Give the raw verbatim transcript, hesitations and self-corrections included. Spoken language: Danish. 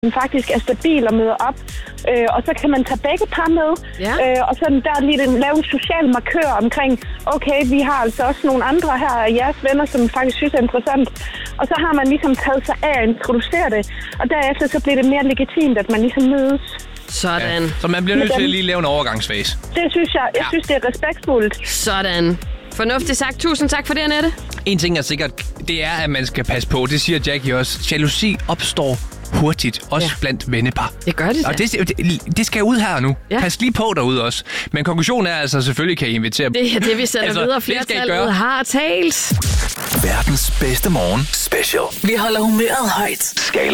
faktisk er stabil og møder op. Øh, og så kan man tage begge par med. Ja. Øh, og så der lige den, lave en social markør omkring, okay, vi har altså også nogle andre her af jeres venner, som faktisk synes er interessant. Og så har man ligesom taget sig af at introducere det. Og derefter så bliver det mere legitimt, at man ligesom mødes. Sådan. Ja. Så man bliver nødt til at lige lave en overgangsfase. Det synes jeg. Jeg Ja. synes, det er respektfuldt. Sådan. Fornuftigt sagt. Tusind tak for det, Annette. En ting er sikkert, det er, at man skal passe på. Det siger Jackie også. Jalousi opstår hurtigt, også ja. blandt vennepar. Det gør det da. Og det, det, det skal ud her nu. Ja. Pas lige på derude også. Men konklusionen er altså, selvfølgelig kan I invitere dem. Det er det, vi sender altså, videre. Flertallet har talt. Verdens bedste morgen special. Vi holder humøret højt. Skala